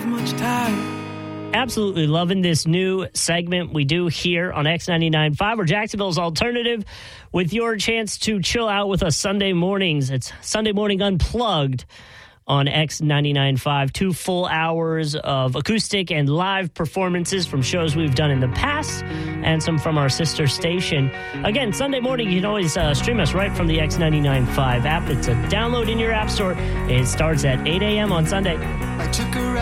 much time. Absolutely loving this new segment we do here on X99.5, or Jacksonville's alternative, with your chance to chill out with us Sunday mornings. It's Sunday Morning Unplugged on X99.5. 2 full hours of acoustic and live performances from shows we've done in the past and some from our sister station. Again, Sunday morning, you can always stream us right from the X99.5 app. It's a download in your app store. It starts at 8 a.m. on Sunday. I took her